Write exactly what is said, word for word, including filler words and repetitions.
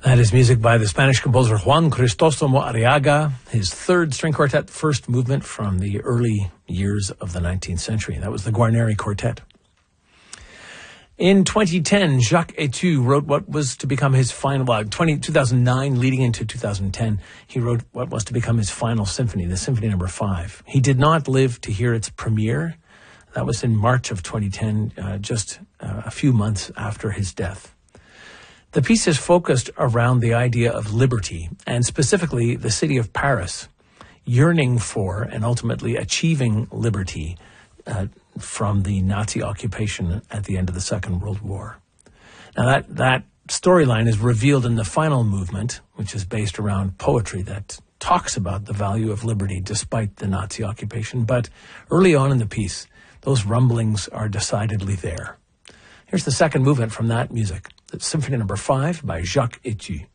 That is music by the Spanish composer Juan Crisóstomo Arriaga, his third string quartet, first movement from the early years of the nineteenth century. That was the Guarneri Quartet. In twenty ten, Jacques Etu wrote what was to become his final, well, twenty, two thousand nine leading into two thousand ten, he wrote what was to become his final symphony, the Symphony Number Five. He did not live to hear its premiere. That was in March of twenty ten, uh, just uh, a few months after his death. The piece is focused around the idea of liberty, and specifically the city of Paris yearning for and ultimately achieving liberty uh, from the Nazi occupation at the end of the Second World War. Now that, that storyline is revealed in the final movement, which is based around poetry that talks about the value of liberty despite the Nazi occupation. But early on in the piece, those rumblings are decidedly there. Here's the second movement from that music, the Symphony Number Five by Jacques Etu.